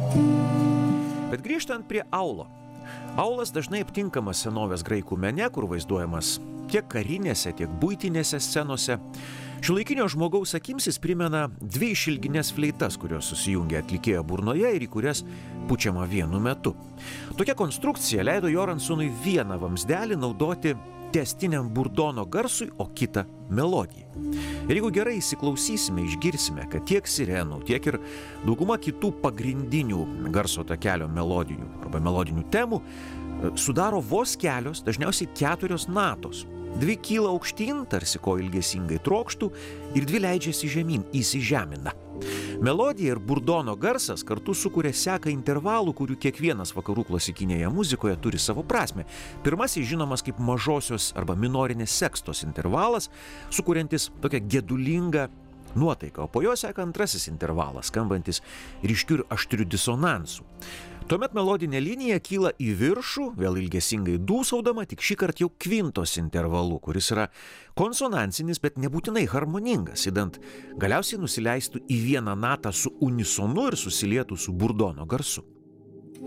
Bet grįžtant prie aulo. Aulas dažnai aptinkamas senovės graikų mene, kur vaizduojamas tiek karinėse, tiek buitinėse scenose. Šiuolaikinio žmogaus akims jis primena dvi išilgines fleitas, kurios susijungia atlikėjo burnoje ir į kurias pučiama vienu metu. Tokia konstrukcija leido Joransonui vieną vamzdelį naudoti tęstiniam burdono garsui, o kitą melodijai. Ir jeigu gerai įsiklausysime, išgirsime, kad tiek sirenų, tiek ir dauguma kitų pagrindinių garso takelio melodinių arba melodinių temų sudaro vos kelios, dažniausiai 4 natos. 2 kyla aukštyn, tarsi ko ilgesingai trokštų, ir 2 leidžiasi žemyn, įsižemina. Melodija ir burdono garsas kartu sukuria seką intervalų, kurių kiekvienas vakarų klasikinėje muzikoje turi savo prasme. Pirmasis žinomas kaip mažosios arba minorinės sekstos intervalas, sukuriantis tokią gedulingą nuotaiką, o po jo seka antrasis intervalas, skambantis ryškių ir aštrių disonansų. Tuomet melodinė linija kyla į viršų, vėl ilgesingai dūsaudama, tik šį kartą jau kvintos intervalu, kuris yra konsonansinis, bet nebūtinai harmoningas, idant galiausiai nusileistų į vieną natą su unisonu ir susilietų su burdono garsu.